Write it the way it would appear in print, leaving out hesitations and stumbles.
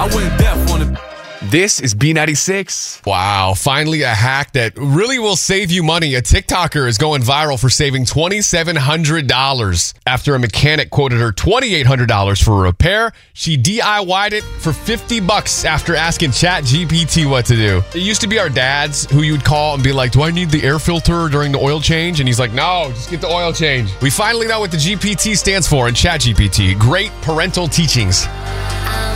I went deaf on it. This is B96. Wow, finally a hack that really will save you money. A TikToker is going viral for saving $2,700 after a mechanic quoted her $2,800 for a repair. She DIY'd it for $50 after asking ChatGPT what to do. It used to be our dads who you'd call and be like, do I need the air filter during the oil change? And he's like, no, just get the oil change. We finally know what the GPT stands for in ChatGPT. Great parental teachings.